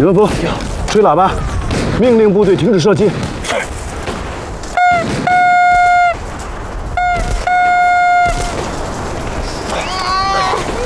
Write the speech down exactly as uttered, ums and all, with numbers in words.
李文峰，吹喇叭，命令部队停止射击。